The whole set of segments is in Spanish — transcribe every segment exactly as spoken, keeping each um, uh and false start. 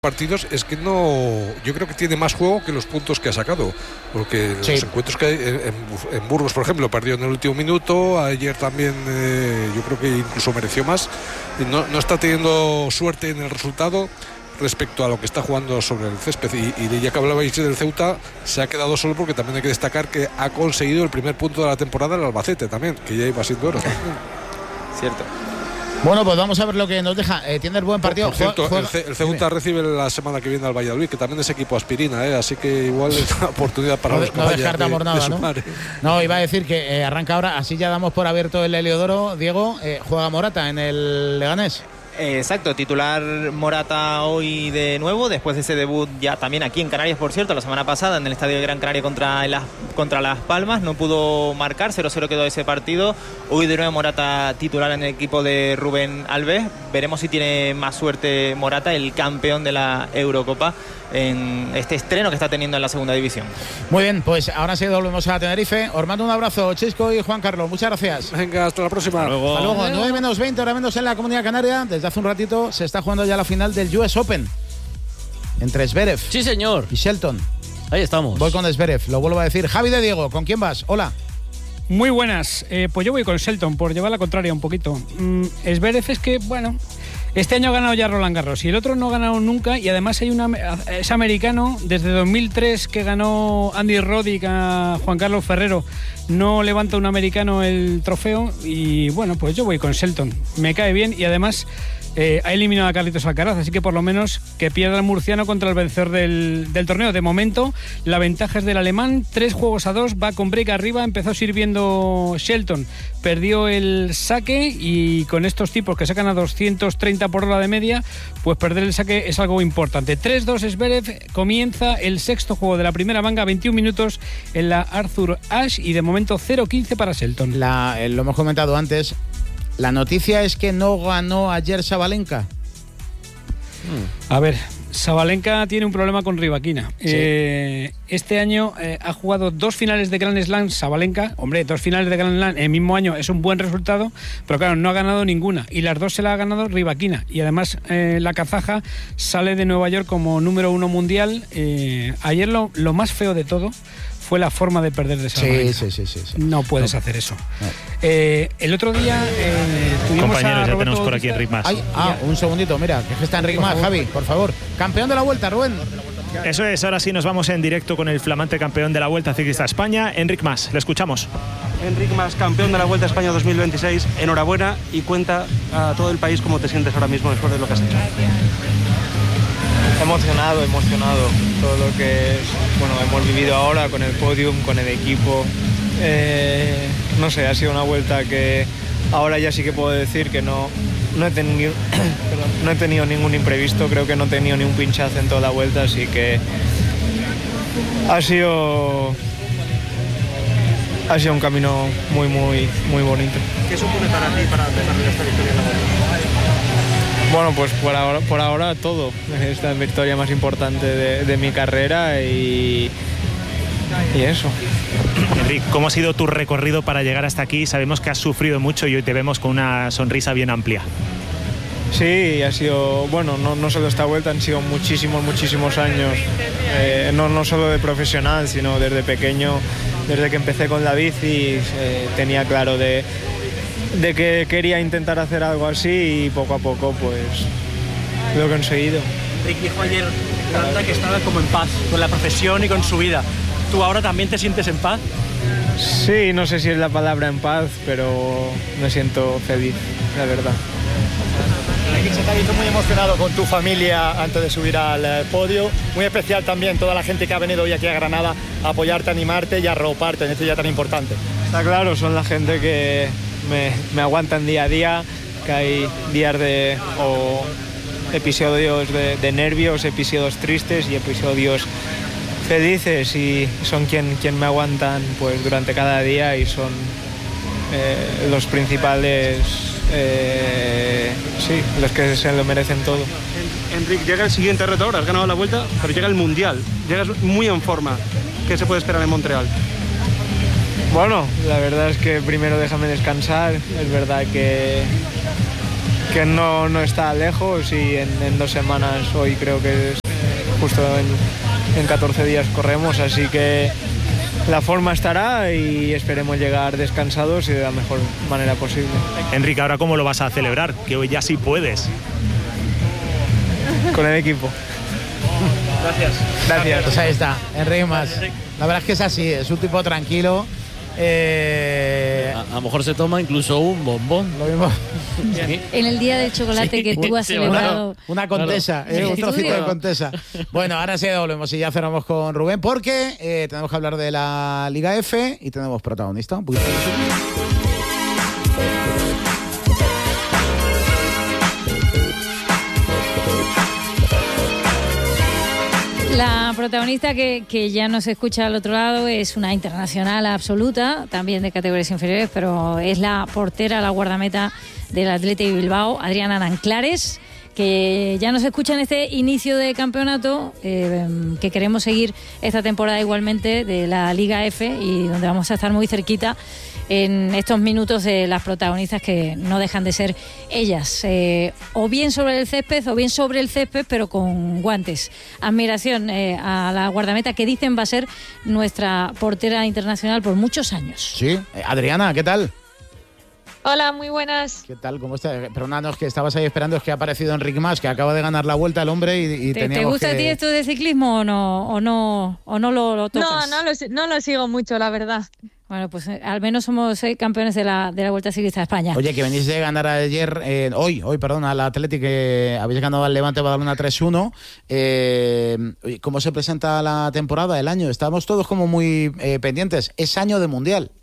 partidos es que no, yo creo que tiene más juego que los puntos que ha sacado, porque sí. Los encuentros que hay en, en Burgos, por ejemplo, perdió en el último minuto, ayer también eh, yo creo que incluso mereció más, no, no está teniendo suerte en el resultado respecto a lo que está jugando sobre el césped, y, y de ya que hablabais del Ceuta, se ha quedado solo porque también hay que destacar que ha conseguido el primer punto de la temporada el Albacete también, que ya iba siendo oro. Cierto. Bueno, pues vamos a ver lo que nos deja. Eh, tiene el buen partido. Por, por cierto, juega, juega... El, el Ceuta Dime. recibe la semana que viene al Valladolid, que también es equipo aspirina, ¿eh? Así que igual es una oportunidad para no, los no descartamos de, nada, de ¿no? No, iba a decir que eh, arranca ahora, así ya damos por abierto el Heliodoro. Diego, eh, juega Morata en el Leganés. Exacto, titular Morata hoy de nuevo, después de ese debut ya también aquí en Canarias, por cierto, la semana pasada en el Estadio de Gran Canaria contra, el, contra Las Palmas, no pudo marcar, cero cero quedó ese partido. Hoy de nuevo Morata titular en el equipo de Rubén Alves. Veremos si tiene más suerte Morata, el campeón de la Eurocopa, en este estreno que está teniendo en la segunda división. Muy bien, pues ahora sí volvemos a Tenerife. Os mando un abrazo, Chisco y Juan Carlos, muchas gracias. Venga, hasta la próxima. Hasta luego. Hasta luego. nueve menos veinte, hora menos en la Comunidad Canaria. Desde hace un ratito se está jugando ya la final del U S Open entre Zverev sí, señor. y Shelton. Ahí estamos. Voy con Zverev, lo vuelvo a decir. Javi de Diego, ¿con quién vas? Hola. Muy buenas, eh, pues yo voy con Shelton, por llevar la contraria un poquito. Mm, Zverev es que, bueno, este año ha ganado ya Roland Garros y el otro no ha ganado nunca, y además hay una, es americano, desde dos mil tres que ganó Andy Roddick a Juan Carlos Ferrero, no levanta un americano el trofeo, y bueno, pues yo voy con Shelton, me cae bien, y además eh, ha eliminado a Carlitos Alcaraz, así que por lo menos que pierda el murciano contra el vencedor del, del torneo. De momento la ventaja es del alemán, tres juegos a dos, va con break arriba, empezó sirviendo Shelton, perdió el saque, y con estos tipos que sacan a doscientos treinta por hora de media, pues perder el saque es algo importante. tres dos Zverev, comienza el sexto juego de la primera manga, veintiún minutos en la Arthur Ashe, y de momento cero quince para Shelton. La, eh, lo hemos comentado antes, la noticia es que no ganó ayer Sabalenka. A ver, Sabalenka tiene un problema con Rybakina. Sí. Eh, este año eh, ha jugado dos finales de Grand Slam Sabalenka. Hombre, dos finales de Grand Slam en el mismo año es un buen resultado, pero claro, no ha ganado ninguna. Y las dos se las ha ganado Rybakina. Y además eh, la kazaja sale de Nueva York como número uno mundial. Eh, ayer lo, lo más feo de todo fue la forma de perder de Sabalenka. Sí, sí, sí, sí, sí. No puedes no. hacer eso. No. Eh, el otro día eh, tuvimos Compañeros, a ya Roberto tenemos por aquí Bautista. Enric Mas. Ay, ah, un segundito, mira, que está Enric Mas, Javi, por favor. Campeón de la Vuelta, Rubén. Eso es, ahora sí nos vamos en directo con el flamante campeón de la Vuelta Ciclista España, Enric Mas. Le escuchamos. Enric Mas, campeón de la Vuelta a España dos mil veintiséis, enhorabuena, y cuenta a todo el país cómo te sientes ahora mismo después de lo que has hecho. Emocionado, emocionado. Todo lo que es, bueno, hemos vivido ahora con el podium, con el equipo. Eh, no sé, ha sido una vuelta que ahora ya sí que puedo decir que no, no, he tenido, no he tenido ningún imprevisto, creo que no he tenido ni un pinchazo en toda la vuelta, así que ha sido, ha sido un camino muy, muy, muy bonito. ¿Qué supone para ti para desarrollar esta victoria en la vuelta? Bueno, pues por ahora, por ahora todo. Esta es la victoria más importante de, de mi carrera y, y eso. Enric, ¿cómo ha sido tu recorrido para llegar hasta aquí? Sabemos que has sufrido mucho y hoy te vemos con una sonrisa bien amplia. Sí, ha sido, bueno, no, no solo esta vuelta, han sido muchísimos, muchísimos años. Eh, no, no solo de profesional, sino desde pequeño, desde que empecé con la bici, eh, tenía claro de... de que quería intentar hacer algo así, y poco a poco pues lo he conseguido. Rick dijo ayer que estaba como en paz con la profesión y con su vida. ¿Tú ahora también te sientes en paz? Sí, no sé si es la palabra en paz, pero me siento feliz, la verdad. Se te ha visto muy emocionado con tu familia antes de subir al podio. Muy especial también toda la gente que ha venido hoy aquí a Granada a apoyarte, animarte y a arroparte en este día tan importante. Está claro, son la gente que me, me aguantan día a día, que hay días de o episodios de, de nervios, episodios tristes y episodios felices, y son quien, quien me aguantan pues durante cada día, y son eh, los principales, eh, sí, los que se lo merecen todo. Enric, llega el siguiente reto ahora, has ganado la Vuelta, pero llega el Mundial, llegas muy en forma. ¿Qué se puede esperar en Montreal? Bueno, la verdad es que primero déjame descansar. Es verdad que que no, no está lejos y en, en dos semanas, hoy creo que es justo en, en catorce días corremos, así que la forma estará y esperemos llegar descansados y de la mejor manera posible. Enrique, ¿ahora cómo lo vas a celebrar? Que hoy ya sí puedes. Con el equipo. Gracias. Gracias. Pues ahí está, Enrique Mas. La verdad es que es así, es un tipo tranquilo. Eh... A, a lo mejor se toma incluso un bombón. Lo mismo. Sí. En el día del chocolate sí, que tú has celebrado. Una, una contesa, claro. eh, un trocito de contesa. Bueno, ahora sí volvemos y ya cerramos con Rubén porque eh, tenemos que hablar de la Liga F y tenemos protagonista. Un poquito. La protagonista que, que ya nos escucha al otro lado es una internacional absoluta, también de categorías inferiores, pero es la portera, la guardameta del Athletic Bilbao, Adriana Nanclares, que ya nos escucha en este inicio de campeonato, eh, que queremos seguir esta temporada igualmente de la Liga F y donde vamos a estar muy cerquita en estos minutos de las protagonistas que no dejan de ser ellas, eh, o bien sobre el césped o bien sobre el césped pero con guantes. Admiración eh, a la guardameta que dicen va a ser nuestra portera internacional por muchos años. Sí, eh, Adriana, ¿qué tal? Hola, muy buenas. ¿Qué tal? ¿Cómo estás? Perdónanos que estabas ahí esperando, es que ha aparecido Enrique Mas, que acaba de ganar la vuelta el hombre y, y ¿Te, teníamos ¿Te gusta que... a ti esto de ciclismo o no, o no, o no lo, lo tocas? No, no lo, no lo sigo mucho, la verdad. Bueno, pues eh, al menos somos eh, campeones de la, de la Vuelta Ciclista de España. Oye, que venís de ganar ayer, eh, hoy, hoy, perdón, al Athletic, que habéis ganado al Levante Badalona tres uno. Eh, ¿Cómo se presenta la temporada, el año? Estamos todos como muy eh, pendientes. Es año de Mundial.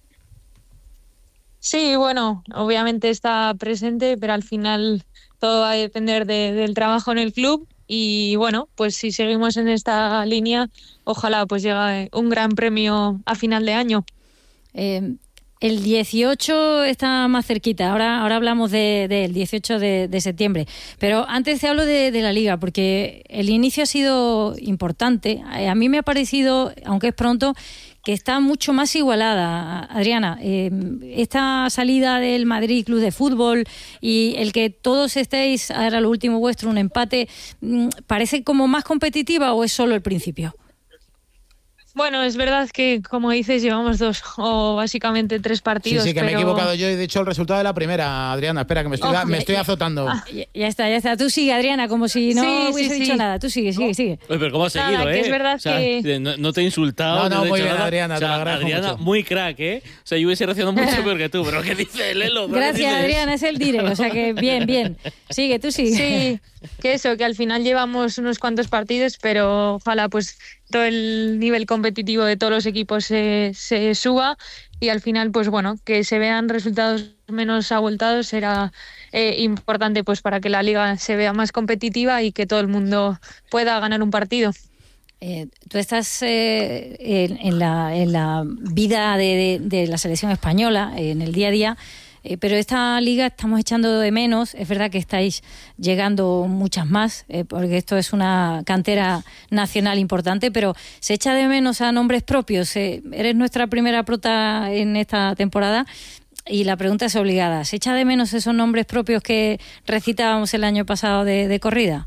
Sí, bueno, obviamente está presente, pero al final todo va a depender de, del trabajo en el club. Y bueno, pues si seguimos en esta línea, ojalá pues llegue un gran premio a final de año. Eh, el dieciocho está más cerquita, ahora, ahora hablamos del de, de dieciocho de, de septiembre, pero antes te hablo de, de la Liga, porque el inicio ha sido importante. A mí me ha parecido, aunque es pronto, que está mucho más igualada, Adriana. Eh, esta salida del Madrid Club de Fútbol y el que todos estéis, ahora lo último vuestro, un empate, ¿parece como más competitiva o es solo el principio? Bueno, es verdad que, como dices, llevamos dos o básicamente tres partidos. Sí, sí, que pero... me he equivocado yo y he dicho el resultado de la primera, Adriana. Espera, que me estoy, oh, me estoy azotando. Ah, ya, ya está, ya está. Tú sigue, Adriana, como si no sí, hubiese sí, dicho sí. nada. Tú sigue, sigue, sigue. Oye, pero ¿cómo has seguido, nada, eh? Que es verdad o sea, que... no, no te he insultado. No, no, no muy he bien, nada. Adriana, o sea, te lo agradezco Adriana, mucho. muy crack, ¿eh? O sea, yo hubiese reaccionado mucho peor que tú, pero ¿qué dice Lelo? Gracias, Adriana, es el dire. O sea que bien, bien. Sigue, tú sigue. Sí, que eso, que al final llevamos unos cuantos partidos, pero ojalá pues todo el nivel competitivo de todos los equipos se, se suba y al final pues bueno, que se vean resultados menos abultados será eh, importante pues para que la liga se vea más competitiva y que todo el mundo pueda ganar un partido. Eh, tú estás eh, en, en, la, en la vida de, de, de la selección española, en el día a día. Eh, pero esta liga estamos echando de menos. Es verdad que estáis llegando muchas más, eh, porque esto es una cantera nacional importante, pero se echa de menos a nombres propios. Eh, eres nuestra primera prota en esta temporada y la pregunta es obligada. ¿Se echa de menos esos nombres propios que recitábamos el año pasado de, de corrida?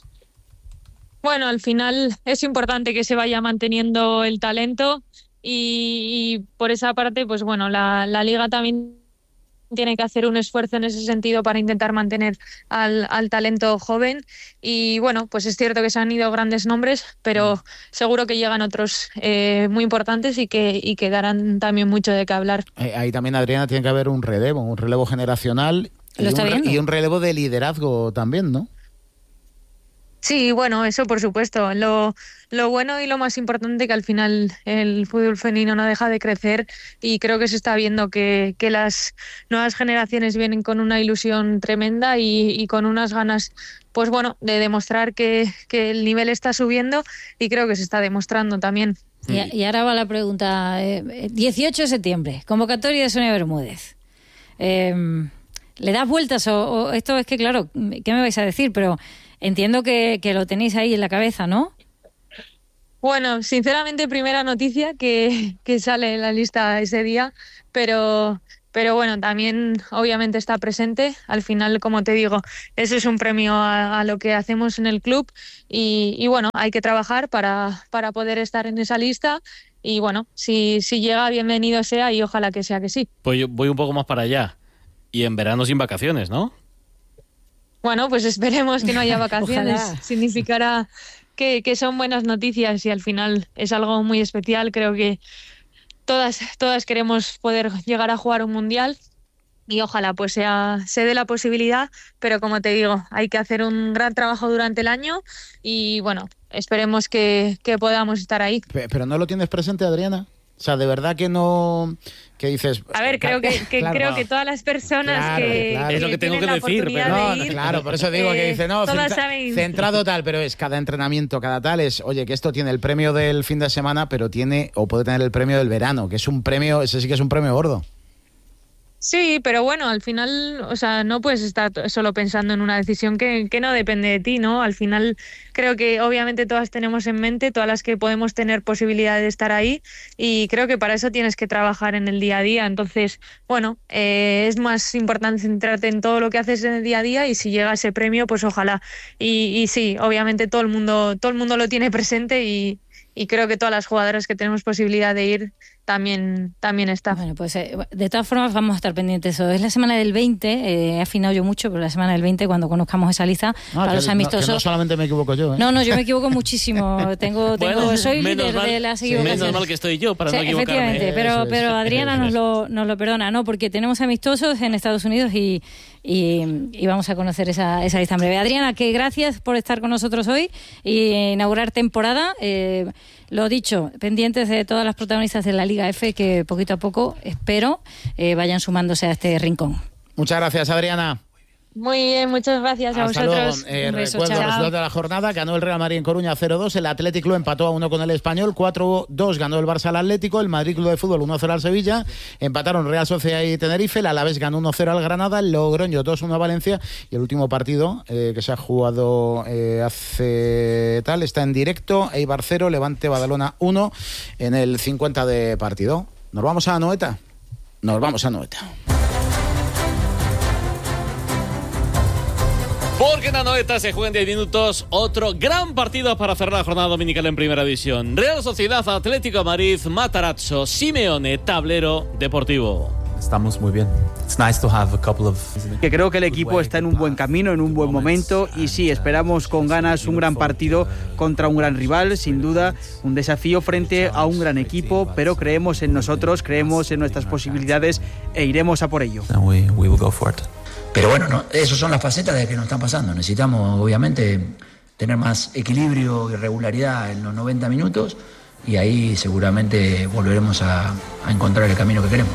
Bueno, al final es importante que se vaya manteniendo el talento y, y por esa parte, pues bueno, la, la liga también tiene que hacer un esfuerzo en ese sentido para intentar mantener al, al talento joven y bueno, pues es cierto que se han ido grandes nombres, pero seguro que llegan otros eh, muy importantes y que, y que darán también mucho de qué hablar. Eh, ahí también, Adriana, tiene que haber un relevo, un relevo generacional y un, y un relevo de liderazgo también, ¿no? Sí, bueno, eso por supuesto. Lo, lo bueno y lo más importante que al final el fútbol femenino no deja de crecer y creo que se está viendo que, que las nuevas generaciones vienen con una ilusión tremenda y, y con unas ganas, pues bueno, de demostrar que, que el nivel está subiendo y creo que se está demostrando también. Y, y ahora va la pregunta. Eh, dieciocho de septiembre, convocatoria de Sonia Bermúdez. Eh, ¿Le das vueltas o, o esto es que, claro, ¿qué me vais a decir? Pero entiendo que, que lo tenéis ahí en la cabeza, ¿no? Bueno, sinceramente, primera noticia que, que sale en la lista ese día, pero pero bueno, también obviamente está presente. Al final, como te digo, eso es un premio a, a lo que hacemos en el club y, y bueno, hay que trabajar para, para poder estar en esa lista y bueno, si, si llega, bienvenido sea y ojalá que sea que sí. Pues yo voy un poco más para allá. Y en verano sin vacaciones, ¿no? Bueno, pues esperemos que no haya vacaciones. Ojalá. Significará que, que son buenas noticias y al final es algo muy especial. Creo que todas, todas queremos poder llegar a jugar un mundial y ojalá pues sea, se dé la posibilidad, pero como te digo, hay que hacer un gran trabajo durante el año y bueno, esperemos que, que podamos estar ahí. Pero no lo tienes presente, Adriana. O sea, de verdad que no... ¿Qué dices? A ver, creo que, que claro, creo no. que todas las personas Claro, que, claro. que Es lo que tengo tienen que la decir, oportunidad pero- de No, ir, claro, por eso digo que dice, no, todas centra- saben. centrado tal, pero es cada entrenamiento, cada tal, es, oye, que esto tiene el premio del fin de semana, pero tiene, o puede tener el premio del verano, que es un premio, ese sí que es un premio gordo. Sí, pero bueno, al final, o sea, no puedes estar t- solo pensando en una decisión que, que no depende de ti, ¿no? Al final creo que obviamente todas tenemos en mente, todas las que podemos tener posibilidad de estar ahí y creo que para eso tienes que trabajar en el día a día. Entonces, bueno, eh, es más importante centrarte en todo lo que haces en el día a día y si llega ese premio, pues ojalá. Y, y sí, obviamente todo el mundo, todo el mundo lo tiene presente y, y creo que todas las jugadoras que tenemos posibilidad de ir también, también está. Bueno, pues eh, de todas formas vamos a estar pendientes. Eso es la semana del veinte, eh, he afinado yo mucho, pero la semana del veinte, cuando conozcamos esa lista, No, para que, los amistosos... No, que no solamente me equivoco yo, ¿eh? No, no, yo me equivoco muchísimo. Tengo, tengo, Bueno, soy menos líder mal- de las sí, equivocaciones. menos mal que estoy yo para Sí, no equivocarme. efectivamente, pero, Eso es. pero Adriana Eso nos es. lo, nos lo perdona, ¿no? Porque tenemos amistosos en Estados Unidos y, y, y vamos a conocer esa, esa lista en breve. Adriana, que gracias por estar con nosotros hoy y inaugurar temporada. Eh, lo dicho, pendientes de todas las protagonistas de la Liga F que poquito a poco, espero, eh, vayan sumándose a este rincón. Muchas gracias, Adriana. Muy bien, muchas gracias a Hasta vosotros. luego. Eh, Un beso, recuerdo chao. los resultados de la jornada. Ganó el Real Madrid en Coruña cero dos, el Athletic Club empató a uno con el Español, cuatro dos ganó el Barça al Atlético, el Madrid Club de Fútbol uno cero al Sevilla, empataron Real Sociedad y Tenerife, el Alavés ganó uno cero al Granada, el Logroño dos uno a Valencia y el último partido eh, que se ha jugado eh, hace tal, está en directo, Eibar cero, Levante Badalona uno en el cincuenta de partido. ¿Nos vamos a Anoeta? Nos vamos a Anoeta. Porque en Anoeta se juega en diez minutos otro gran partido para cerrar la jornada dominical en Primera División. Real Sociedad, Atlético de Madrid, Matarazzo, Simeone, Tablero Deportivo. Estamos muy bien. It's nice to have a couple of... Que creo que el equipo está en un buen camino, en un buen momento y sí, esperamos con ganas un gran partido contra un gran rival, sin duda, un desafío frente a un gran equipo, pero creemos en nosotros, creemos en nuestras posibilidades e iremos a por ello. And we, we will go for it. Pero bueno, no, esas son las facetas de que nos están pasando. Necesitamos, obviamente, tener más equilibrio y regularidad en los noventa minutos y ahí seguramente volveremos a, a encontrar el camino que queremos.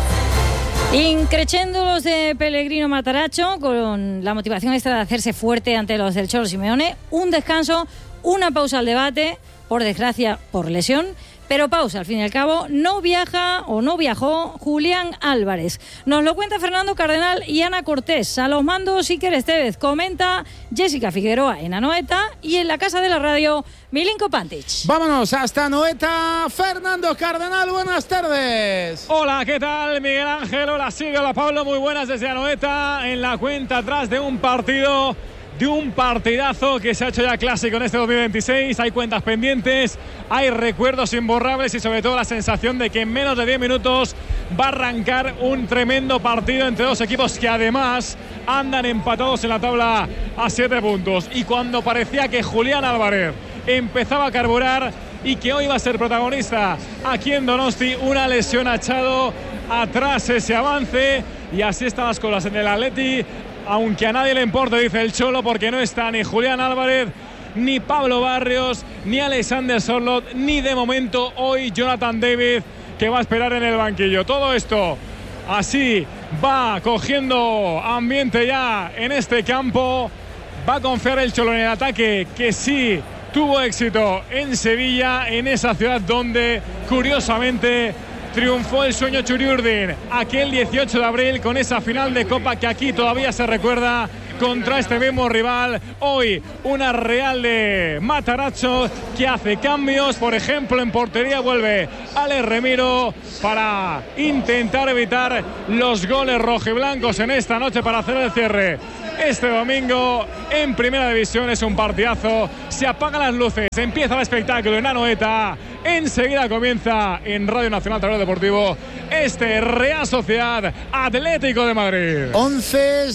Increchendo los de Pellegrino Matarazzo con la motivación extra de hacerse fuerte ante los del Cholo Simeone. Un descanso, una pausa al debate, por desgracia, por lesión. Pero pausa, al fin y al cabo, no viaja o no viajó Julián Álvarez. Nos lo cuenta Fernando Cardenal y Ana Cortés. A los mandos Iker Estevez. Comenta Jessica Figueroa en Anoeta y en la casa de la radio Milinko Pantic. Vámonos hasta Anoeta. Fernando Cardenal, buenas tardes. Hola, ¿qué tal? Miguel Ángel, hola, sigue, hola Pablo, muy buenas desde Anoeta en la cuenta atrás de un partido, de un partidazo que se ha hecho ya clásico en este dos mil veintiséis. Hay cuentas pendientes, hay recuerdos imborrables y sobre todo la sensación de que en menos de diez minutos va a arrancar un tremendo partido entre dos equipos que además andan empatados en la tabla a siete puntos. Y cuando parecía que Julián Álvarez empezaba a carburar y que hoy va a ser protagonista aquí en Donosti, una lesión ha echado atrás ese avance y así están las cosas en el Atleti. Aunque a nadie le importa, dice el Cholo, porque no está ni Julián Álvarez, ni Pablo Barrios, ni Alexander Sorloth, ni de momento hoy Jonathan David, que va a esperar en el banquillo. Todo esto así va cogiendo ambiente ya en este campo. Va a confiar el Cholo en el ataque, que sí tuvo éxito en Sevilla, en esa ciudad donde, curiosamente, triunfó el sueño Txuri-Urdin aquel dieciocho de abril con esa final de Copa que aquí todavía se recuerda contra este mismo rival. Hoy una Real de Matarazzo que hace cambios. Por ejemplo, en portería vuelve Alex Remiro para intentar evitar los goles rojiblancos en esta noche para hacer el cierre. Este domingo en Primera División es un partidazo. Se apagan las luces, empieza el espectáculo en Anoeta. Enseguida comienza en Radio Nacional Tablero Deportivo este Real Sociedad Atlético de Madrid. Once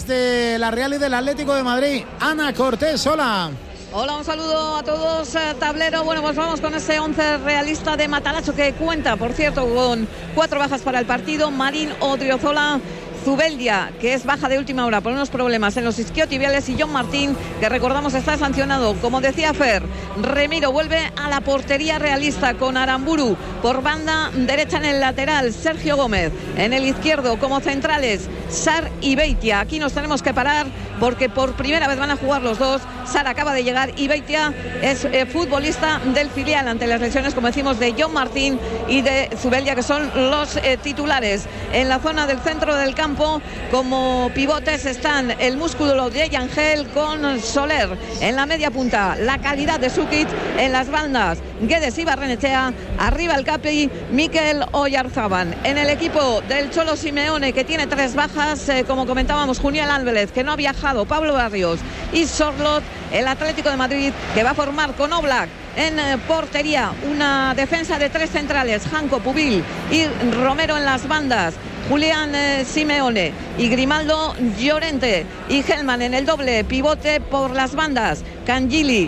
de la Real y del Atlético de Madrid. Ana Cortés, hola. Hola, un saludo a todos, eh, tablero. Bueno, pues vamos con ese once realista de Matarazzo que cuenta, por cierto, con cuatro bajas para el partido. Marín Odriozola, Zubeldia, que es baja de última hora por unos problemas en los isquiotibiales, y John Martín, que recordamos está sancionado. Como decía Fer, Remiro vuelve a la portería realista con Aramburu por banda derecha en el lateral, Sergio Gómez en el izquierdo como centrales, Sar y Beitia. Aquí nos tenemos que parar porque por primera vez van a jugar los dos. Sar acaba de llegar y Beitia es eh, futbolista del filial ante las lesiones, como decimos, de John Martín y de Zubeldia, que son los eh, titulares. En la zona del centro del campo como pivotes están el músculo de Yangel con Soler en la media punta, la calidad de Sukic en las bandas, Guedes y Barrenechea, arriba el Capi, Mikel Oyarzábal. En el equipo del Cholo Simeone, que tiene tres bajas, eh, como comentábamos, Juniel Álvarez, que no ha viajado, Pablo Barrios y Sorlot. El Atlético de Madrid, que va a formar con Oblak en eh, portería, una defensa de tres centrales, Janko, Pubil y Romero en las bandas, Julián eh, Simeone y Grimaldo Llorente, y Hellman en el doble pivote por las bandas, Cangili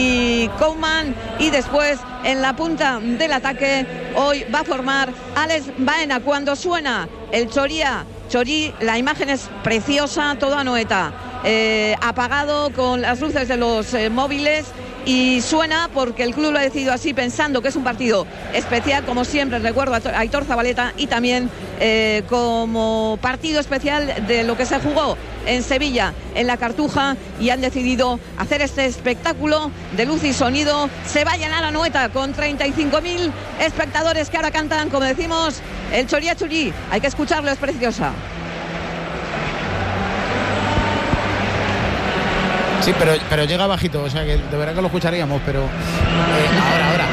y Koeman, y después en la punta del ataque hoy va a formar Alex Baena. Cuando suena el Choría, Chorí, la imagen es preciosa, todo Anoeta eh, apagado con las luces de los eh, móviles, y suena porque el club lo ha decidido así, pensando que es un partido especial, como siempre. Recuerdo a Aitor Zabaleta, y también eh, como partido especial de lo que se jugó en Sevilla, en la Cartuja, y han decidido hacer este espectáculo de luz y sonido. Se va a llenar Anoeta con treinta y cinco mil espectadores que ahora cantan, como decimos, el Choría Churí. Hay que escucharlo, es preciosa. Sí, pero, pero llega bajito, o sea que de verdad que lo escucharíamos, pero eh, ahora, ahora.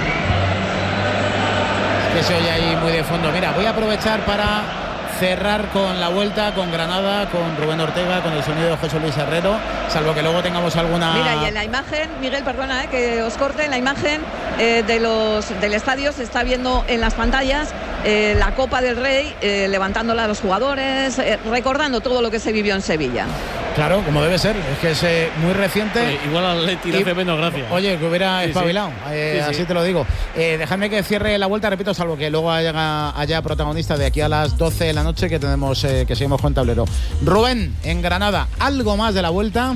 Es que se oye ahí muy de fondo. Mira, voy a aprovechar para cerrar con la vuelta, con Granada, con Rubén Ortega, con el sonido de José Luis Herrero, salvo que luego tengamos alguna... Mira, y en la imagen, Miguel, perdona eh, que os corte, en la imagen eh, de los, del estadio se está viendo en las pantallas eh, la Copa del Rey, eh, levantándola a los jugadores, eh, recordando todo lo que se vivió en Sevilla. Claro, como debe ser, es que es eh, muy reciente. Oye, igual al Leti le hace menos gracia. Oye, que hubiera sí, espabilado, sí. Eh, Sí, sí. así te lo digo. Eh, dejadme que cierre la vuelta, repito, salvo que luego haya, haya protagonista de aquí a las doce de la noche, que tenemos eh, que seguimos con tablero. Rubén, en Granada, ¿algo más de la vuelta?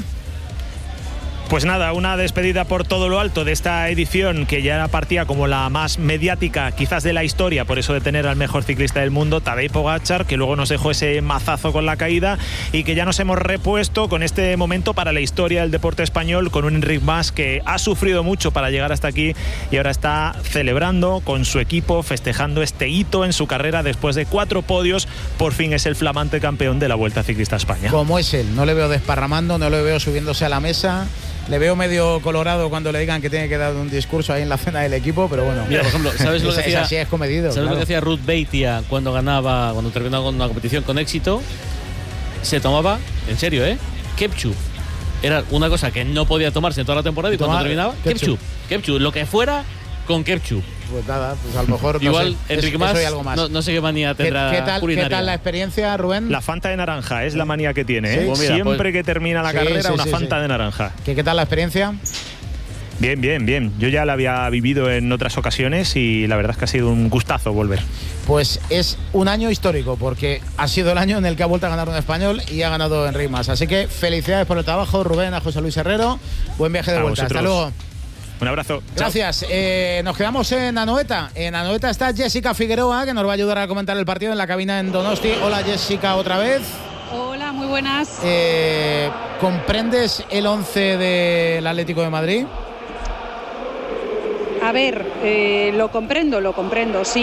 Pues nada, una despedida por todo lo alto de esta edición, que ya partía como la más mediática quizás de la historia, por eso de tener al mejor ciclista del mundo, Tadej Pogačar, que luego nos dejó ese mazazo con la caída, y que ya nos hemos repuesto con este momento para la historia del deporte español, con un Enric Mas que ha sufrido mucho para llegar hasta aquí y ahora está celebrando con su equipo, festejando este hito en su carrera después de cuatro podios. Por fin es el flamante campeón de la Vuelta Ciclista a España. Como es él, no le veo desparramando, no le veo subiéndose a la mesa. Le veo medio colorado cuando le digan que tiene que dar un discurso ahí en la cena del equipo, pero bueno. Mira, por ejemplo, ¿sabes lo que es, hacía? Es así, es comedido. ¿Sabes claro. lo que hacía Ruth Beitia cuando ganaba, cuando terminaba con una competición con éxito? Se tomaba, en serio, ¿eh? Ketchup. Era una cosa que no podía tomarse en toda la temporada, y cuando terminaba, ketchup. Ketchup, lo que fuera con ketchup. Pues nada, pues a lo mejor no igual sé, Enrique es, Mas, algo más. No, no sé qué manía tendrá. ¿Qué, qué, tal, culinaria. ¿Qué tal la experiencia, Rubén? La Fanta de naranja es la manía que tiene, ¿eh? Sí. Pues mira, siempre pues, que termina la sí, carrera, sí, una sí, Fanta sí. de naranja. ¿Qué, ¿Qué tal la experiencia? Bien, bien, bien. Yo ya la había vivido en otras ocasiones y la verdad es que ha sido un gustazo volver. Pues es un año histórico, porque ha sido el año en el que ha vuelto a ganar un español y ha ganado Enric Mas. Así que felicidades por el trabajo, Rubén, a José Luis Herrero. Buen viaje de A vuelta. vosotros. Hasta luego. Un abrazo. Gracias. Eh, nos quedamos en Anoeta. En Anoeta está Jessica Figueroa, que nos va a ayudar a comentar el partido en la cabina en Donosti. Hola, Jessica, otra vez. Hola, muy buenas. Eh, ¿Comprendes el once del Atlético de Madrid? A ver, eh, lo comprendo, lo comprendo, sí.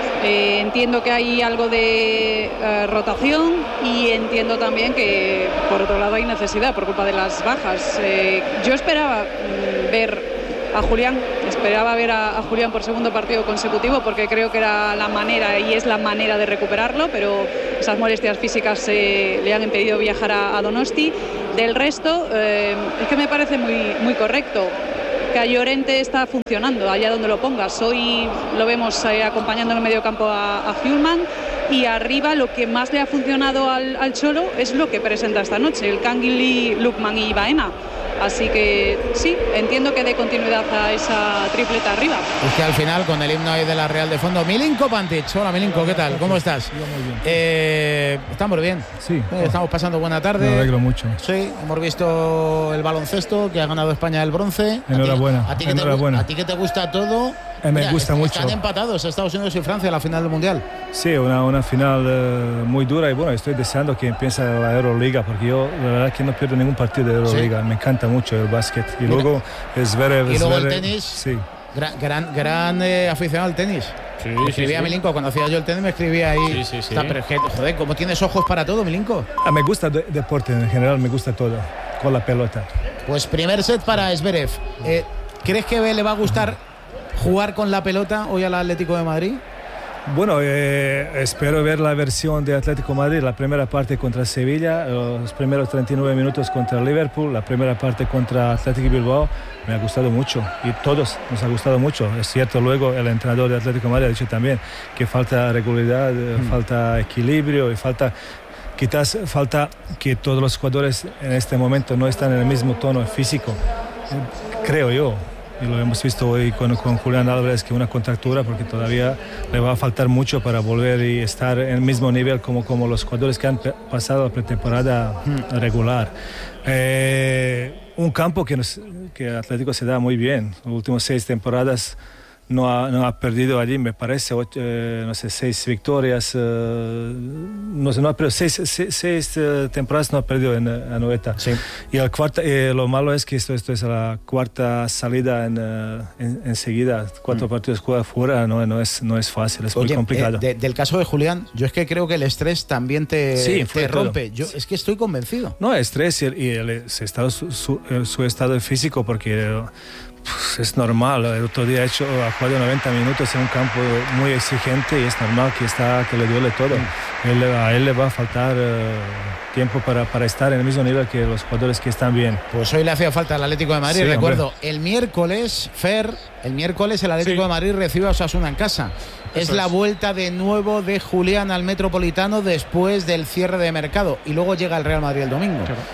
Eh, entiendo que hay algo de eh, rotación y entiendo también que por otro lado hay necesidad por culpa de las bajas. Eh, yo esperaba mm, ver a Julián, esperaba ver a, a Julián por segundo partido consecutivo porque creo que era la manera y es la manera de recuperarlo, pero esas molestias físicas eh, le han impedido viajar a, a Donosti. Del resto, eh, es que me parece muy, muy correcto. Que a Llorente está funcionando allá donde lo pongas. Hoy lo vemos eh, acompañando en el medio campo a, a Hjulmand, y arriba lo que más le ha funcionado al, al Cholo es lo que presenta esta noche, el Canguilí, Lookman y Baena. Así que sí, entiendo que dé continuidad a esa tripleta arriba. Es que al final, con el himno ahí de la Real de fondo, Milinko Pantic. Hola Milinko, ¿qué tal? ¿Cómo estás? Yo muy bien. Eh, estamos bien. Sí. Eh, estamos pasando buena tarde. Me alegro mucho. Sí, hemos visto el baloncesto, que ha ganado España el bronce. Enhorabuena. A ti, a ti, que, enhorabuena. te, a ti que te gusta todo. Eh, me Mira, gusta est- mucho. Están empatados Estados Unidos y Francia en la final del Mundial. Sí, una, una final eh, muy dura y bueno, estoy deseando que empiece la Euroliga porque yo la verdad es que no pierdo ningún partido de Euroliga. Sí. Me encanta mucho el básquet. Y Mira. luego es ver... Y luego ver, el tenis. Sí. Gran, gran, gran eh, aficionado al tenis. Sí, me escribía sí, sí. Milinko, cuando hacía yo el tenis me escribía ahí. Sí, sí, sí. Está, pero es que, joder, ¿cómo tienes ojos para todo, Milinko? Ah, me gusta el de- deporte en general, me gusta todo, con la pelota. Pues primer set para Zverev. Eh, ¿Crees que le va a gustar jugar con la pelota hoy al Atlético de Madrid? Bueno, eh, espero ver la versión de Atlético Madrid, la primera parte contra Sevilla, los primeros treinta y nueve minutos contra Liverpool, la primera parte contra Atlético Bilbao. Me ha gustado mucho y todos nos ha gustado mucho. Es cierto, luego el entrenador de Atlético Madrid ha dicho también que falta regularidad, mm. falta equilibrio y falta... Quizás falta que todos los jugadores en este momento no están en el mismo tono físico, creo yo. Y lo hemos visto hoy con, con Julián Álvarez, que una contractura, porque todavía le va a faltar mucho para volver y estar en el mismo nivel como, como los jugadores que han pe- pasado la pretemporada hmm. regular. Eh, un campo que, nos, que Atlético se da muy bien. Las últimas seis temporadas no ha, no ha perdido allí, me parece, ocho, eh, no sé, seis victorias, eh, no sé, no ha perdido, seis, seis, seis eh, temporadas no ha perdido en eh, Anoeta. Sí. Y el cuarta, eh, lo malo es que esto, esto es la cuarta salida en, eh, en, enseguida, cuatro mm. partidos juega fuera, no, no, es, no es fácil, es Oye, muy complicado. Eh, de, del caso de Julián, yo es que creo que el estrés también te, sí, te rompe, yo es que estoy convencido. No, estrés y, el, y el, el estado, su, su, su estado físico, porque... Pues es normal, el otro día he hecho ha jugado noventa minutos en un campo muy exigente y es normal que, está, que le duele todo. Mm. Él, a él le va a faltar uh, tiempo para, para estar en el mismo nivel que los jugadores que están bien. Pues hoy le hacía falta al Atlético de Madrid. Sí, recuerdo, hombre. el miércoles, Fer, el miércoles el Atlético sí. de Madrid recibe a Osasuna en casa. Es, es la vuelta de nuevo de Julián al Metropolitano después del cierre de mercado y luego llega el Real Madrid el domingo. Claro.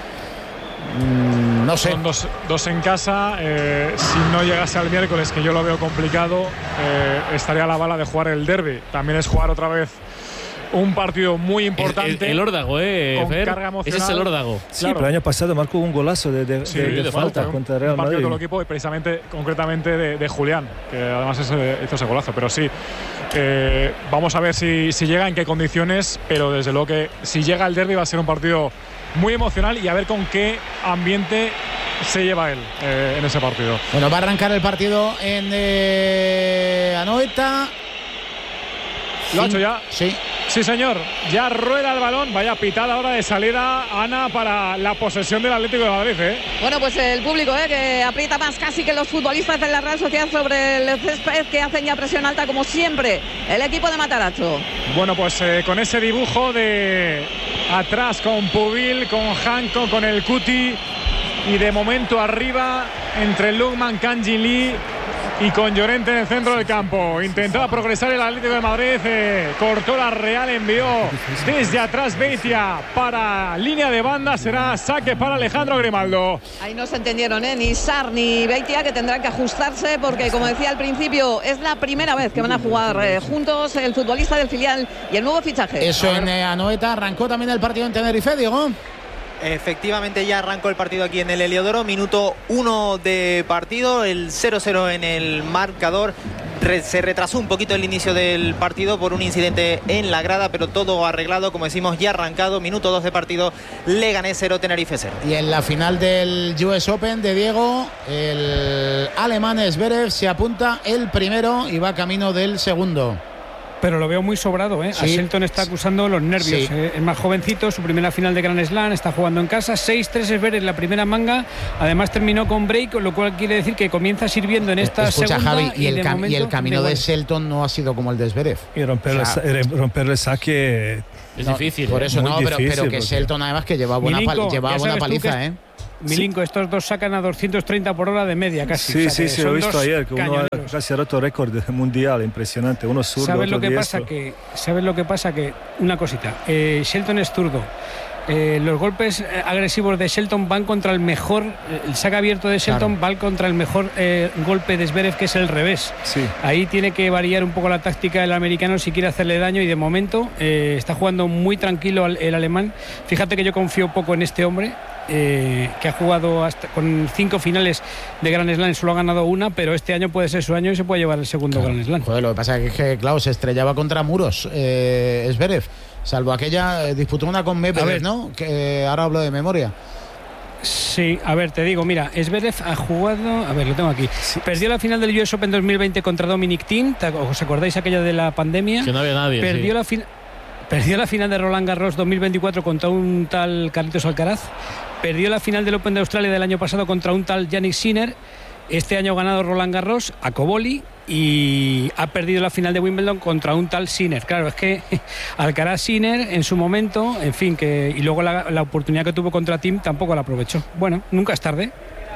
Mm, no sé. Son dos, dos en casa. Eh, si no llegase al miércoles, que yo lo veo complicado, eh, estaría a la bala de jugar el derbi. También es jugar otra vez un partido muy importante. El, el, el órdago, ¿eh? Con Fer, carga emocional. Ese es el órdago. Sí, claro. Pero el año pasado marcó un golazo de, de, sí, de, de, de falta fue contra el Real un partido Madrid. de todo el equipo y precisamente, concretamente de, de Julián, que además ese, hizo ese golazo. Pero sí, eh, vamos a ver si, si llega, en qué condiciones, pero desde luego que si llega el derbi va a ser un partido muy emocional y a ver con qué ambiente se lleva él eh, en ese partido. Bueno, va a arrancar el partido en eh, Anoeta. ¿Lo ha hecho ya? Sí. Sí, señor. Ya rueda el balón. Vaya pitada ahora de salida, Ana, para la posesión del Atlético de Madrid, ¿eh? Bueno, pues el público, ¿eh? Que aprieta más casi que los futbolistas de la Real Sociedad sobre el césped, que hacen ya presión alta como siempre el equipo de Matarazzo. Bueno, pues eh, con ese dibujo de atrás con Pubil, con Hanco, con el Cuti y de momento arriba entre Lugman, Kanji Lee y con Llorente en el centro del campo. Intentaba progresar el Atlético de Madrid, eh, cortó la Real, envió desde atrás Beitia para línea de banda, será saque para Alejandro Grimaldo. Ahí no se entendieron, ¿eh? Ni Sar ni Beitia, que tendrán que ajustarse porque, como decía al principio, es la primera vez que van a jugar eh, juntos el futbolista del filial y el nuevo fichaje. Eso en eh, Anoeta. Arrancó también el partido en Tenerife, Diego. Efectivamente, ya arrancó el partido aquí en el Heliodoro, minuto uno de partido, el cero cero en el marcador. Re- se retrasó un poquito el inicio del partido por un incidente en la grada, pero todo arreglado, como decimos, ya arrancado, minuto dos de partido, Leganés cero, Tenerife cero. Y en la final del U S Open de Diego, el alemán Zverev se apunta el primero y va camino del segundo. Pero lo veo muy sobrado, ¿eh? Sí. A Shelton está acusando los nervios. Sí. ¿eh? Es más jovencito, su primera final de Grand Slam, está jugando en casa. seis tres es ver en la primera manga. Además terminó con break, lo cual quiere decir que comienza sirviendo en esta Escucha, segunda. Javi, y, y, el, de cam- momento, y el camino de de Shelton no ha sido como el de Zverev. Y romper, O sea, el, romper el saque es no, difícil. Por ¿eh? eso Muy no, pero, difícil, pero que porque- Shelton además que lleva buena, Milinko, pal- lleva ya buena sabes tú paliza, que- ¿eh? Milinko, estos dos sacan a doscientos treinta por hora de media casi. Sí, O sea, sí, que sí, son lo he visto dos ayer, que uno ha cañoneros. casi roto récord mundial, impresionante. Uno zurdo, ¿Sabes otro lo que pasa? diestro. Que, ¿Sabes lo que pasa? Que una cosita, eh, Shelton es zurdo. Eh, los golpes eh, agresivos de Shelton van contra el mejor, eh, el saque abierto de Shelton Claro. va contra el mejor eh, golpe de Zverev, que es el revés. Sí. Ahí tiene que variar un poco la táctica del americano si quiere hacerle daño, y de momento eh, está jugando muy tranquilo el, el alemán. Fíjate que yo confío poco en este hombre. Eh, que ha jugado hasta con cinco finales de Grand Slam, solo ha ganado una, pero este año puede ser su año y se puede llevar el segundo Claro. Grand Slam. Joder, lo que pasa es que, claro, se estrellaba contra muros, eh, Zverev. Salvo aquella, eh, disputó una con Medvedev, ¿no? Que eh, ahora hablo de memoria. Sí, a ver, te digo, mira, Zverev ha jugado, a ver, lo tengo aquí. Perdió la final del U S Open dos mil veinte contra Dominic Thiem, ¿os acordáis aquella de la pandemia? Que no había nadie. Perdió sí. la final. Perdió la final de Roland Garros dos mil veinticuatro contra un tal Carlitos Alcaraz. Perdió la final del Open de Australia del año pasado contra un tal Jannik Sinner. Este año ha ganado Roland Garros a Koboli y ha perdido la final de Wimbledon contra un tal Sinner. Claro, es que Alcaraz, Sinner en su momento, en fin, que y luego la, la oportunidad que tuvo contra Thiem tampoco la aprovechó. Bueno, nunca es tarde.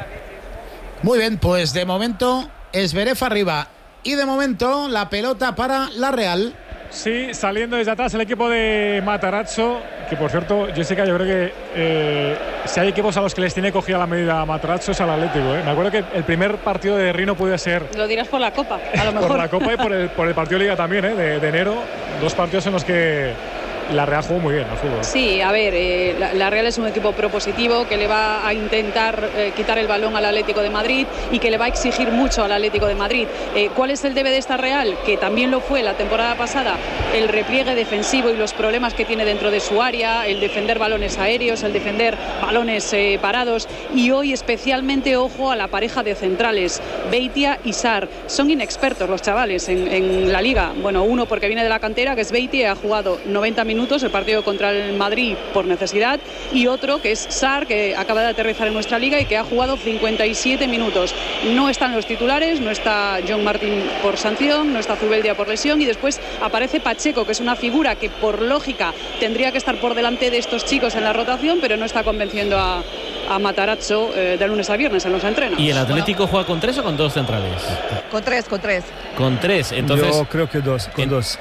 Muy bien, pues de momento Zverev arriba y de momento la pelota para la Real. Sí, saliendo desde atrás el equipo de Matarazzo, que por cierto, Jessica, yo creo que eh, si hay equipos a los que les tiene cogida la medida a Matarazzo es al Atlético. ¿eh? Me acuerdo que el primer partido de Rino puede ser Lo dirás por la Copa, a lo mejor. por la Copa y por el, por el partido de Liga también, ¿eh? de, de enero. Dos partidos en los que la Real jugó muy bien al fútbol. Sí, a ver, eh, la, la Real es un equipo propositivo que le va a intentar eh, quitar el balón al Atlético de Madrid y que le va a exigir mucho al Atlético de Madrid. Eh, ¿Cuál es el debe de esta Real? Que también lo fue la temporada pasada, el repliegue defensivo y los problemas que tiene dentro de su área, el defender balones aéreos, el defender balones eh, parados, y hoy especialmente ojo a la pareja de centrales, Beitia y Sarr. Son inexpertos los chavales en, en la Liga. Bueno, uno porque viene de la cantera, que es Beitia, ha jugado noventa minutos el partido contra el Madrid por necesidad, y otro que es Sarr, que acaba de aterrizar en nuestra liga y que ha jugado cincuenta y siete minutos. No están los titulares, no está John Martin por sanción, no está Zubeldia por lesión, y después aparece Pacheco, que es una figura que por lógica tendría que estar por delante de estos chicos en la rotación, pero no está convenciendo a, a Matarazzo eh, de lunes a viernes en los entrenos. ¿Y el Atlético juega con tres o con dos centrales? Con tres, con tres. Con tres, entonces. Yo creo que dos, con en, dos.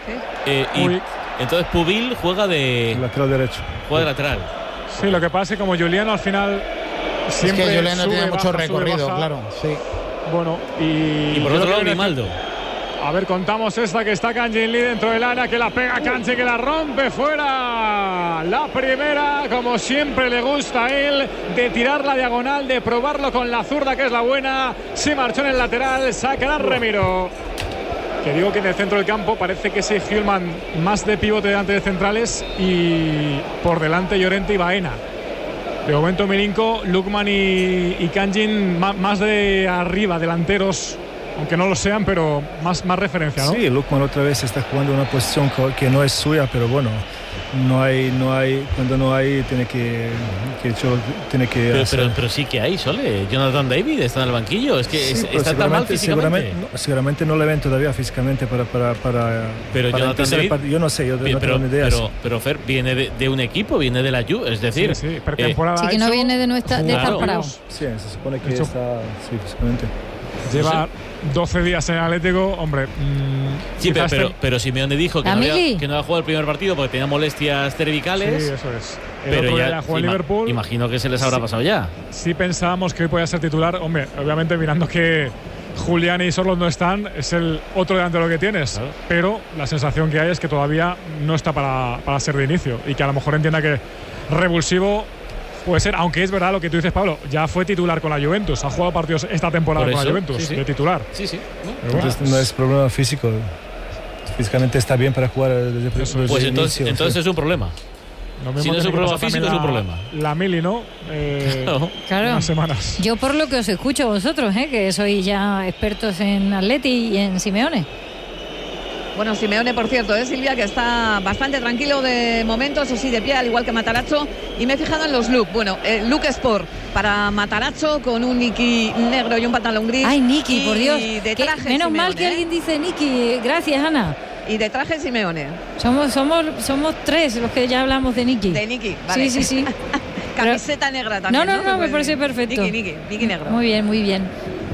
Eh, y, entonces Pubil juega de. Lateral derecho. Juega de lateral. Sí, lo que pasa es que como Juliano al final siempre es que Juliano sube, tiene mucho baja, recorrido, sube, baja. claro, sí. Bueno, y, Y por yo otro creo lado, que- Grimaldo. A ver, contamos esta que está Kang Jin Lee dentro del área, que la pega Kanji, que la rompe fuera. La primera, como siempre le gusta a él, de tirar la diagonal, de probarlo con la zurda, que es la buena. Se marchó en el lateral, sacará Remiro. Que digo que en el centro del campo parece que ese Hjulman más de pivote delante de centrales y por delante Llorente y Baena. De momento Milinko, Lukman y, y Kanjin más, más de arriba, delanteros, aunque no lo sean, pero más, más referencia, ¿no? Sí, Lukman otra vez está jugando una posición que no es suya, pero bueno, no hay, no hay, cuando no hay tiene que, que hecho, tiene que Pero, hacer. pero, pero sí que hay, Sole. Jonathan David está en el banquillo. Es que Sí, es- pero está tan mal seguramente, físicamente. seguramente, no, seguramente no le ven todavía físicamente para, para, para, Pero para Jonathan empezar el David. partido. Yo no sé, yo pero, no tengo ni idea. pero, pero Fer viene de, de un equipo, viene de la Juve. Es decir, Sí, sí, eh, pretemporada Sí, que no viene de, nuestra, de estar Claro. parado. Sí, se supone que Eso- está sí, físicamente. Lleva doce días en Atlético, hombre. mmm, sí, pero, quizás pero, te- pero Simeone dijo que ¿La no, había, Mili? que no había jugado el primer partido porque tenía molestias cervicales. Sí, eso es. El pero otro ya día jugó en ima- Liverpool. imagino que se les habrá Sí. pasado ya. Sí pensábamos que hoy podía ser titular. Hombre, obviamente mirando que Julián y Sorloth no están, es el otro delantero que tienes. Claro. Pero la sensación que hay es que todavía no está para, para ser de inicio. Y que a lo mejor entienda que revulsivo puede ser. Aunque es verdad lo que tú dices, Pablo, ya fue titular con la Juventus. Ha jugado partidos esta temporada Por con la eso, Juventus, sí, sí. de titular. Sí, sí. Pero bueno, Entonces no es problema físico. Físicamente está bien para jugar desde, desde Eso el es. Pues inicio, entonces, entonces sí. es un problema. lo mismo Si no es tiene un que problema pasar físico, también es un la- problema. La Mili, ¿no? Eh, Claro. Claro. Unas semanas. Yo por lo que os escucho vosotros, ¿eh? que sois ya expertos en Atleti y en Simeone. Bueno, Simeone, por cierto, ¿eh, Silvia? Que está bastante tranquilo de momento, eso sí, de pie, al igual que Matarazzo. Y me he fijado en los looks. Bueno, el look Sport para Matarazzo con un Niki negro y un pantalón gris. Ay, Niki, por Dios. De que, traje menos Simeone, mal que ¿eh? alguien dice Niki. Gracias, Ana. Y de traje Simeone. Somos, somos, somos tres los que ya hablamos de Niki. De Niki, vale. Sí, sí, sí. Camiseta Pero, negra también. No, no, no, no me parece perfecto. Niki, Niki, Niki negro. Muy bien, muy bien.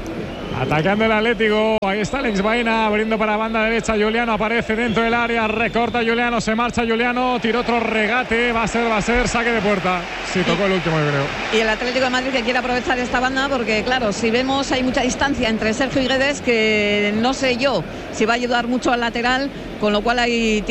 Atacando el Atlético, ahí está Alex Baena, abriendo para banda derecha. Juliano aparece dentro del área, recorta Juliano, se marcha Juliano, tira otro regate, va a ser, va a ser, saque de puerta. Sí, tocó el último, yo creo. Y el Atlético de Madrid que quiere aprovechar esta banda porque, claro, si vemos hay mucha distancia entre Sergio y Guedes, que no sé yo si va a ayudar mucho al lateral, con lo cual ahí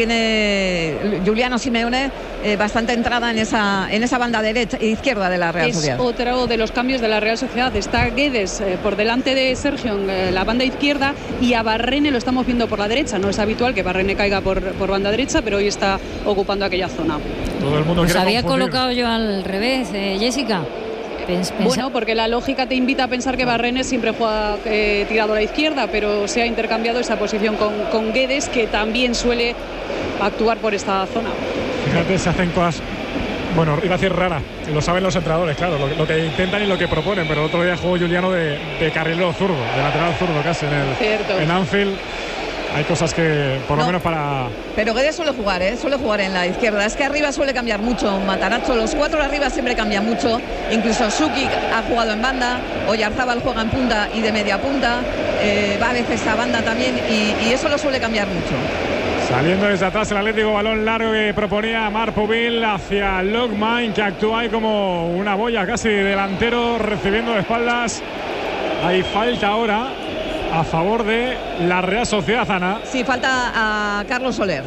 tiene Juliano Simeone eh, bastante entrada en esa, en esa banda derecha e izquierda de la Real es Sociedad. Otro de los cambios de la Real Sociedad. Está Guedes eh, por delante de Sergio en eh, la banda izquierda y a Barrene lo estamos viendo por la derecha. No es habitual que Barrene caiga por, por banda derecha, pero hoy está ocupando aquella zona. Todo el mundo Pues quiere había confundir. colocado yo al revés, eh, Jessica. Pens, pensa... Bueno, porque la lógica te invita a pensar que Barrene siempre juega eh, tirado a la izquierda, pero se ha intercambiado esa posición con, con Guedes, que también suele actuar por esta zona. Fíjate, se hacen cosas, bueno, iba a decir raras, lo saben los entrenadores, claro, lo, lo que intentan y lo que proponen, pero el otro día jugó Juliano de, de carrilero zurdo, de lateral zurdo casi en el Cierto. en Anfield. Hay cosas que, por lo No. menos para... Pero Guedes suele jugar, ¿eh? Suele jugar en la izquierda. Es que arriba suele cambiar mucho Matarazzo. Los cuatro de arriba siempre cambian mucho. Incluso Sukic ha jugado en banda. Oyarzábal juega en punta y de media punta. Eh, va a veces a banda también y, y eso lo suele cambiar mucho. Saliendo desde atrás el Atlético, balón largo que proponía Marc Pubil hacia Logman, que actúa ahí como una boya casi delantero, recibiendo de espaldas. Hay falta ahora a favor de la Real Sociedad, Ana. Sí, falta a Carlos Soler.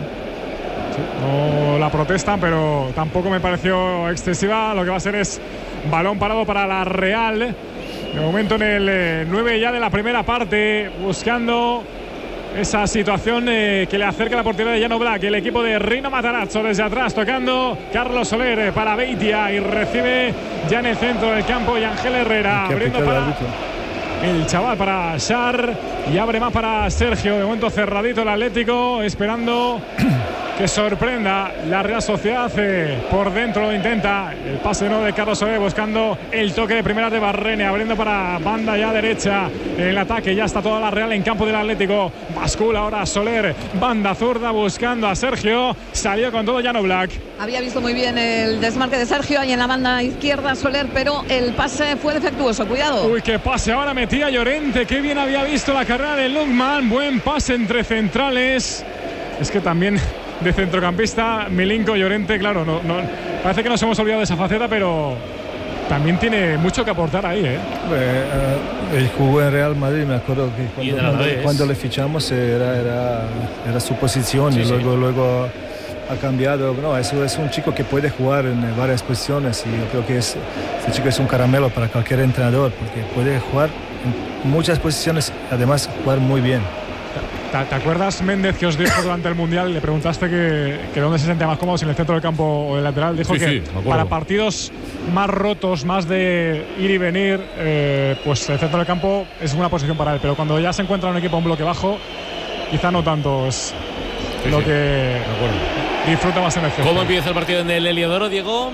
Sí, no la protestan, pero tampoco me pareció excesiva. Lo que va a ser es balón parado para la Real. De momento en el eh, nueve ya de la primera parte, buscando esa situación eh, que le acerca la portería de Jan Oblak. El equipo de Rino Matarazzo desde atrás, tocando Carlos Soler eh, para Beitia, y recibe ya en el centro del campo y Ángel Herrera, abriendo para el chaval para Shar, y abre más para Sergio. De momento cerradito el Atlético, esperando que sorprenda la Real Sociedad. Eh, por dentro lo intenta, el pase no de Carlos Soler, buscando el toque de primera de Barrene, abriendo para banda ya derecha. El ataque, ya está toda la Real en campo del Atlético. Bascula ahora Soler, banda zurda, buscando a Sergio. Salió con todo Jan Oblak. Había visto muy bien el desmarque de Sergio ahí en la banda izquierda Soler, pero el pase fue defectuoso. Cuidado. Uy, qué pase ahora metía Llorente. Qué bien había visto la carrera de Lugman. Buen pase entre centrales. Es que también de centrocampista, Milinko, Llorente, claro, no, no, parece que nos hemos olvidado de esa faceta, pero también tiene mucho que aportar ahí, ¿eh? Eh, eh, él jugó en Real Madrid, me acuerdo que cuando, cuando, cuando le fichamos era, era, era su posición, sí, y luego, sí. luego ha cambiado. No, es, es un chico que puede jugar en varias posiciones, y yo creo que es, este chico es un caramelo para cualquier entrenador, porque puede jugar en muchas posiciones, además jugar muy bien. ¿Te, ¿Te acuerdas, Méndez, que os dijo durante el Mundial? Le preguntaste que, que dónde se sentía más cómodo, si en el centro del campo o el lateral. Dijo sí, que sí, para partidos más rotos, más de ir y venir, eh, pues el centro del campo es una posición para él. Pero cuando ya se encuentra un equipo un bloque bajo, quizá no tanto. Es sí, lo sí, que disfruta más en el centro. ¿Cómo empieza el partido en el Heliodoro, Diego?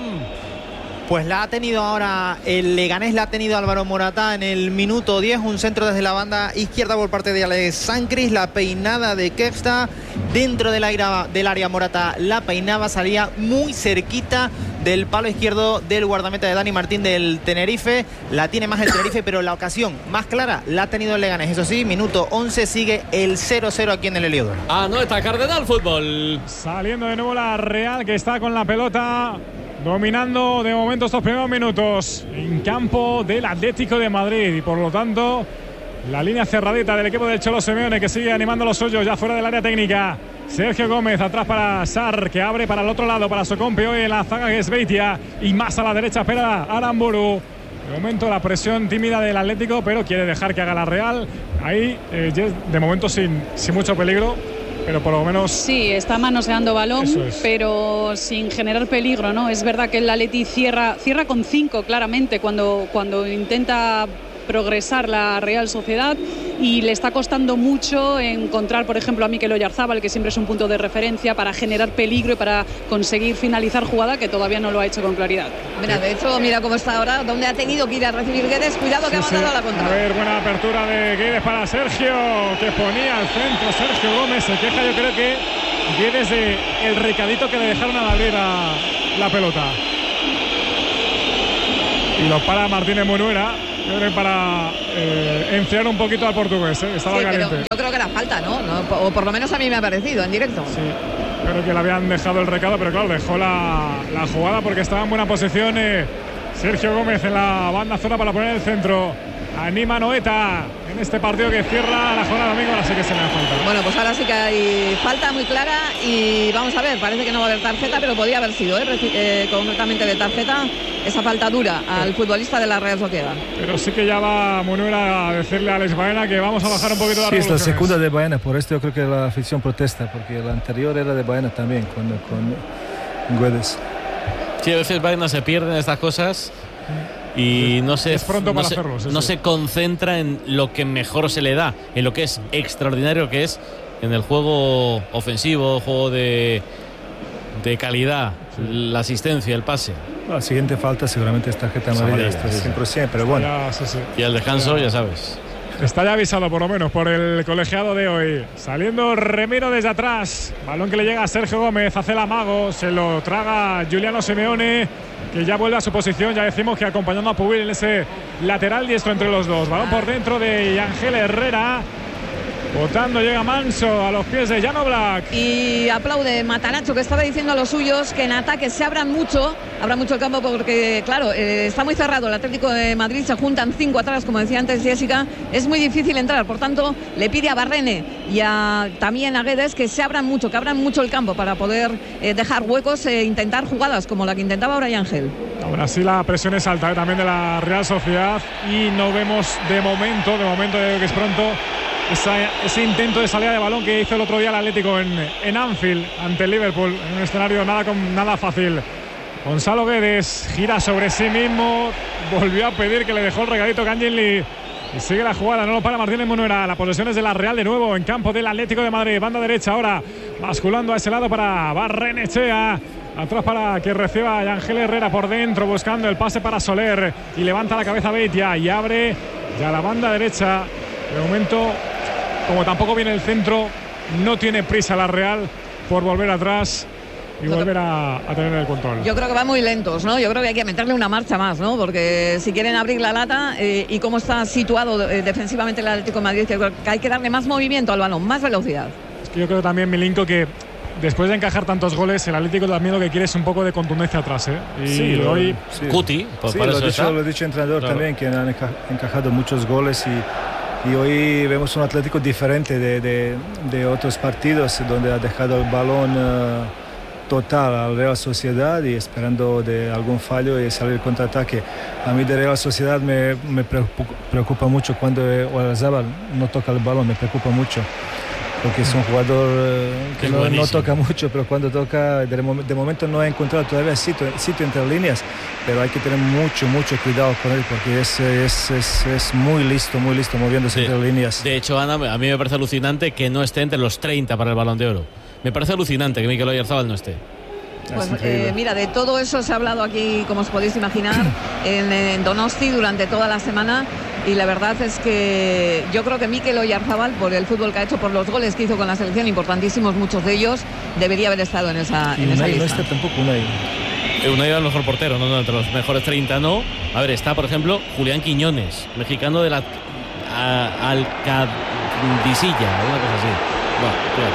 Pues la ha tenido ahora el Leganés, la ha tenido Álvaro Morata en el minuto diez, un centro desde la banda izquierda por parte de Alex Sancris, la peinada de Kevsta dentro del área, del área. Morata la peinaba, salía muy cerquita del palo izquierdo del guardameta de Dani Martín del Tenerife. La tiene más el Tenerife, pero la ocasión más clara la ha tenido el Leganés. Eso sí, minuto once, sigue el cero cero aquí en el Heliodoro. Ah, no está Cardenal Fútbol. Saliendo de nuevo la Real, que está con la pelota, dominando de momento estos primeros minutos en campo del Atlético de Madrid, y por lo tanto la línea cerradita del equipo del Cholo Simeone, que sigue animando los suyos ya fuera del área técnica. Sergio Gómez atrás para Sar, que abre para el otro lado para Socompe, hoy en la zaga que es Beitia, y más a la derecha espera Aramburu. De momento la presión tímida del Atlético, pero quiere dejar que haga la Real ahí, eh, de momento sin, sin mucho peligro, pero por lo menos... Sí, está manoseando balón, es. pero sin generar peligro, ¿no? Es verdad que el Atleti cierra, cierra con cinco claramente cuando, cuando intenta progresar la Real Sociedad, y le está costando mucho encontrar, por ejemplo, a Mikel Oyarzábal, que siempre es un punto de referencia para generar peligro y para conseguir finalizar jugada, que todavía no lo ha hecho con claridad. Mira, de hecho, mira cómo está ahora, donde ha tenido que ir a recibir Guedes. Cuidado que Sí, ha sí. mandado a la contra. A ver, buena apertura de Guedes para Sergio, que ponía al centro. Sergio Gómez se queja, yo creo que Guedes de el recadito que le dejaron a David a la pelota. Y lo para Martínez Munuera, yo creo que para eh, enfriar un poquito al portugués, ¿eh? Estaba Sí, caliente. pero yo creo que era falta, ¿no? ¿no? O por lo menos a mí me ha parecido en directo. Sí. Creo que le habían dejado el recado, pero claro, dejó la, la jugada porque estaba en buena posición eh, Sergio Gómez en la banda zona para poner el centro. Anima Noeta en este partido que cierra la jornada domingo, ahora sí que se le da falta. Bueno, pues ahora sí que hay falta muy clara y vamos a ver, parece que no va a haber tarjeta, pero podría haber sido, ¿eh? Eh, completamente de tarjeta, esa falta dura al futbolista de la Real Sociedad. Pero sí que ya va Munuera a decirle a Alex Baena que vamos a bajar un poquito las Sí, es la revoluciones. segunda de Baena, por esto yo creo que la afición protesta, porque la anterior era de Baena también, con, con Guedes. Sí, a veces Baena se pierde en estas cosas y no se, Es pronto no para se, hacerlo, sí, no sí. se concentra en lo que mejor se le da, en lo que es extraordinario, que es en el juego ofensivo, juego de, de calidad, la asistencia, el pase. La siguiente falta seguramente es tarjeta amarilla, esto es cien por ciento, pero bueno. Ya, sí, sí. Y al descanso, ya sabes. Está ya avisado por lo menos por el colegiado de hoy. Saliendo Remiro desde atrás. Balón que le llega a Sergio Gómez. Hace el amago. Se lo traga Giuliano Simeone, que ya vuelve a su posición. Ya decimos que acompañando a Pubil en ese lateral diestro entre los dos. Balón por dentro de Ángel Herrera. Botando, llega Manso a los pies de Jan Oblak. Y aplaude Matarazzo, que estaba diciendo a los suyos que en ataque se abran mucho, abran mucho el campo porque, claro, eh, está muy cerrado el Atlético de Madrid, se juntan cinco atrás, como decía antes Jessica, es muy difícil entrar, por tanto, le pide a Barrene y a, también a Guedes que se abran mucho, que abran mucho el campo para poder eh, dejar huecos e intentar jugadas como la que intentaba ahora Ángel. Ahora sí la presión es alta, ¿eh? También de la Real Sociedad, y no vemos de momento, de momento yo creo que es pronto, Esa, ese intento de salida de balón que hizo el otro día el Atlético en, en Anfield ante el Liverpool, en un escenario nada, con, nada fácil. Gonzalo Guedes gira sobre sí mismo, volvió a pedir que le dejó el regalito Cangenli y sigue la jugada, no lo para Martínez Munuera. La posesión es de la Real de nuevo en campo del Atlético de Madrid, banda derecha ahora, basculando a ese lado para Barrenechea. Atrás para que reciba a Ángel Herrera por dentro, buscando el pase para Soler y levanta la cabeza Beitia y abre ya la banda derecha. De momento, como tampoco viene el centro, no tiene prisa la Real por volver atrás y volver a, a tener el control. Yo creo que van muy lentos, ¿no? Yo creo que hay que meterle una marcha más, ¿no? Porque si quieren abrir la lata eh, y cómo está situado eh, defensivamente el Atlético de Madrid, que hay que darle más movimiento al balón, más velocidad. Es que yo creo también, Milinko, que después de encajar tantos goles, el Atlético también lo que quiere es un poco de contundencia atrás, ¿eh? Y sí, hoy sí. Cuti, por, sí, por lo eso ha dicho, está. lo ha dicho el entrenador Claro. también, que han enca encajado muchos goles y, y hoy vemos un Atlético diferente de, de, de otros partidos donde ha dejado el balón uh, total al Real Sociedad y esperando de algún fallo y salir contraataque. A mí de Real Sociedad me, me preocupa, preocupa mucho cuando Oyarzábal no toca el balón, me preocupa mucho. Porque es un jugador eh, que Es no, no buenísimo. toca mucho, pero cuando toca, de, mom de momento no ha encontrado todavía sitio, sitio entre líneas, pero hay que tener mucho, mucho cuidado con él, porque es, es, es, es muy listo, muy listo moviéndose Sí. entre líneas. De hecho, Ana, a mí me parece alucinante que no esté entre los treinta para el Balón de Oro. Me parece alucinante que Mikel Oyarzábal no esté. Pues eh, mira, de todo eso se ha hablado aquí, como os podéis imaginar, en, en Donosti durante toda la semana. Y la verdad es que yo creo que Mikel Oyarzábal, por el fútbol que ha hecho, por los goles que hizo con la selección, importantísimos muchos de ellos, debería haber estado en esa, Y en esa Unai no lista. está tampoco Unai. Eh, Unai era el mejor portero, no, no, entre los mejores treinta no. A ver, está, por ejemplo, Julián Quiñones, mexicano de la a- Alcadicilla, una cosa así. Bueno,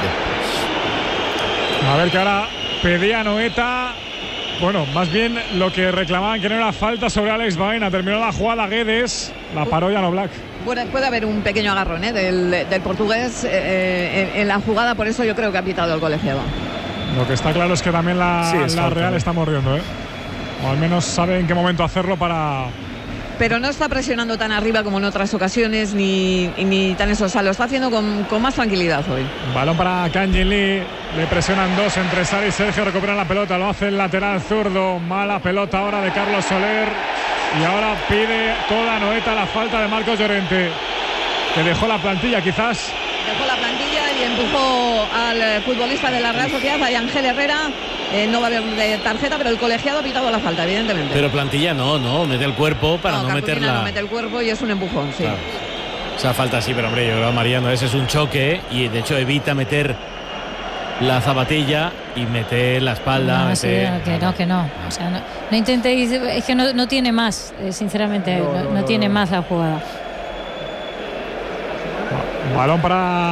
fíjate. a ver que ahora pedía Noeta. Bueno, más bien lo que reclamaban que no era falta sobre Alex Baena. Terminó la jugada Guedes, la paró Jan Oblak. Bueno, puede haber un pequeño agarrón ¿eh? del, del portugués eh, en, en la jugada, por eso yo creo que ha pitado el colegiado. Lo que está claro es que también la, Sí, es la falta, Real ¿no? está mordiendo, ¿eh? O al menos sabe en qué momento hacerlo para... Pero no está presionando tan arriba como en otras ocasiones, ni, ni tan eso. O sea, lo está haciendo con, con más tranquilidad hoy. Balón para Cangenli, le presionan dos entre Sara y Sergio, recuperan la pelota, lo hace el lateral zurdo, mala pelota ahora de Carlos Soler y ahora pide toda Noeta la falta de Marcos Llorente. que dejó la plantilla quizás. Dejó la plantilla y empujó al futbolista de la Real Sociedad, a Ángel Herrera. Eh, no va a haber de tarjeta, pero el colegiado ha pitado la falta, evidentemente. Pero plantilla no, no, mete el cuerpo para no, no meterla. No mete el cuerpo y es un empujón, sí. Claro. O sea, falta sí, pero hombre, yo creo, Mariano, ese es un choque y de hecho evita meter la zapatilla y meter la espalda. No, meter... sí, que no, que no. O sea, no, no intentéis, es que no, no tiene más, eh, sinceramente, no, no, no, no tiene más la jugada. Balón para